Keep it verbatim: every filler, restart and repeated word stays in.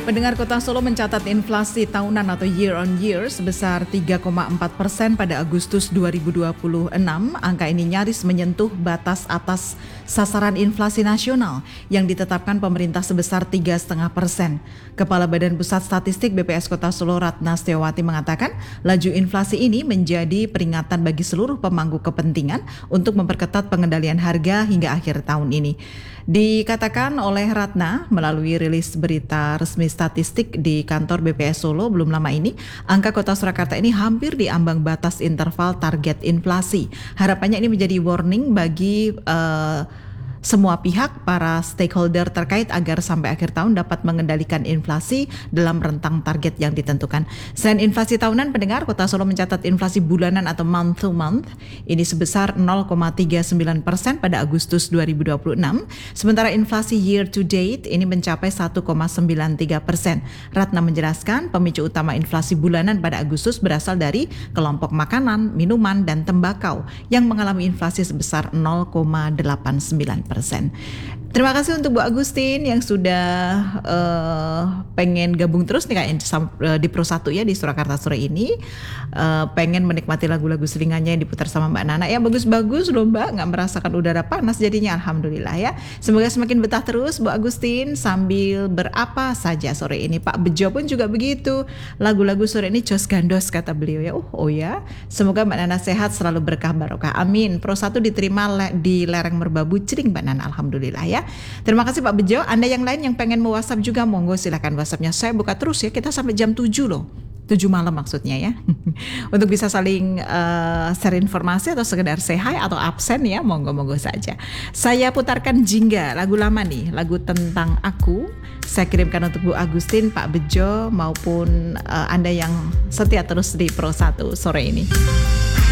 Pendengar, Kota Solo mencatat inflasi tahunan atau year on year sebesar tiga koma empat persen pada Agustus dua ribu dua puluh enam. Angka ini nyaris menyentuh batas atas sasaran inflasi nasional yang ditetapkan pemerintah sebesar tiga koma lima persen. Kepala Badan Pusat Statistik B P S Kota Solo Ratna Setiawati mengatakan laju inflasi ini menjadi peringatan bagi seluruh pemangku kepentingan untuk memperketat pengendalian harga hingga akhir tahun ini. Dikatakan oleh Ratna melalui rilis berita resmi statistik di kantor B P S Solo belum lama ini, angka Kota Surakarta ini hampir di ambang batas interval target inflasi. Harapannya ini menjadi warning bagi uh, semua pihak, para stakeholder terkait agar sampai akhir tahun dapat mengendalikan inflasi dalam rentang target yang ditentukan. Selain inflasi tahunan, pendengar, Kota Solo mencatat inflasi bulanan atau month to month ini sebesar nol koma tiga sembilan persen pada Agustus dua ribu dua puluh enam, sementara inflasi year to date ini mencapai satu koma sembilan tiga persen. Ratna menjelaskan pemicu utama inflasi bulanan pada Agustus berasal dari kelompok makanan, minuman, dan tembakau yang mengalami inflasi sebesar nol koma delapan sembilan persen. Terima kasih untuk Bu Agustin yang sudah uh, pengen gabung terus nih Kak di Pro satu ya di Surakarta sore ini, uh, pengen menikmati lagu-lagu selingannya yang diputar sama Mbak Nana. Ya bagus-bagus loh Mbak, nggak merasakan udara panas jadinya, alhamdulillah ya. Semoga semakin betah terus Bu Agustin sambil berapa saja sore ini. Pak Bejo pun juga begitu, lagu-lagu sore ini jos gandos kata beliau ya. Oh, oh ya, semoga Mbak Nana sehat selalu berkah barokah, amin. Pro satu diterima le- di lereng Merbabu Cering Mbak Nana, alhamdulillah ya. Terima kasih Pak Bejo. Anda yang lain yang pengen mau WhatsApp juga, monggo silakan WhatsAppnya. Saya buka terus ya, kita sampai jam tujuh loh. tujuh malam maksudnya ya. Untuk bisa saling uh, share informasi atau sekedar say hi atau absen ya, monggo-monggo saja. Saya putarkan jingga, lagu lama nih, lagu Tentang Aku. Saya kirimkan untuk Bu Agustin, Pak Bejo maupun uh, Anda yang setia terus di Pro satu sore ini.